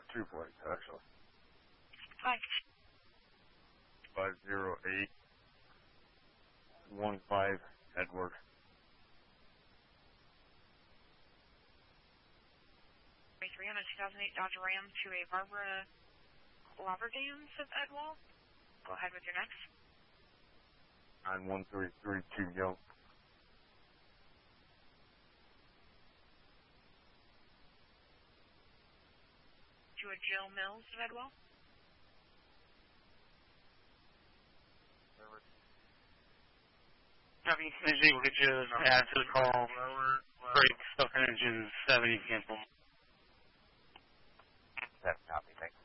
2 points, actually. Hi. 50815 Edward. 23 on a 2008 Dodge Ram to a Barbara Laverdams of Edwall. Go ahead with your next. 91332 Young. To a Jill Mills of Edwall. WCG will get you after the call. Brake, stuff engine 70, cancel. That's copy, thanks.